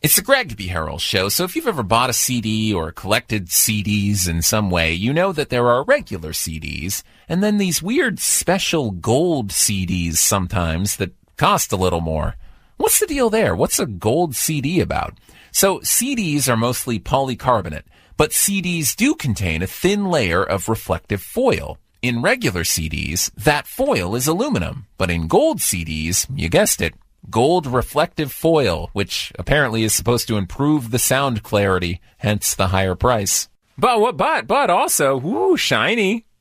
It's the Greg B. Harrell Show, so if you've ever bought a CD or collected CDs in some way, you know that there are regular CDs, and then these weird special gold CDs sometimes that cost a little more. What's the deal there? What's a gold CD about? So CDs are mostly polycarbonate, but CDs do contain a thin layer of reflective foil. In regular CDs, that foil is aluminum, but in gold CDs, you guessed it, gold reflective foil, which apparently is supposed to improve the sound clarity, hence the higher price. But also, shiny.